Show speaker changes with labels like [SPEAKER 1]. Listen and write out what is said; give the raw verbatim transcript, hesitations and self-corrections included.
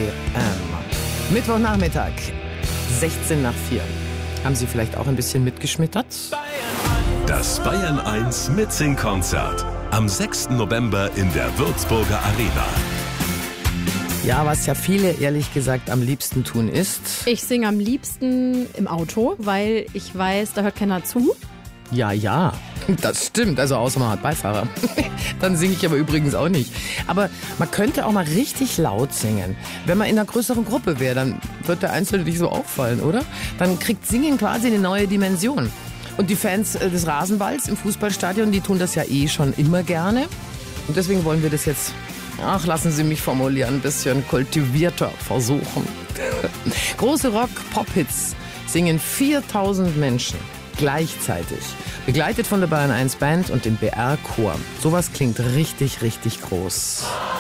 [SPEAKER 1] M. Mittwochnachmittag, sechzehn nach vier. Haben Sie vielleicht auch ein bisschen mitgeschmittert?
[SPEAKER 2] Das Bayern eins Mitsing-Konzert am sechsten November in der Würzburger Arena.
[SPEAKER 1] Ja, was ja viele ehrlich gesagt am liebsten tun ist...
[SPEAKER 3] Ich singe am liebsten im Auto, weil ich weiß, da hört keiner zu.
[SPEAKER 1] Ja, ja, das stimmt. Also außer man hat Beifahrer. Dann singe ich aber übrigens auch nicht. Aber man könnte auch mal richtig laut singen. Wenn man in einer größeren Gruppe wäre, dann wird der Einzelne nicht so auffallen, oder? Dann kriegt Singen quasi eine neue Dimension. Und die Fans des Rasenballs im Fußballstadion, die tun das ja eh schon immer gerne. Und deswegen wollen wir das jetzt, ach, lassen Sie mich formulieren, ein bisschen kultivierter versuchen. Große Rock-Pop-Hits singen viertausend Menschen gleichzeitig. Begleitet von der Bayern eins Band und dem B R-Chor. Sowas klingt richtig, richtig groß.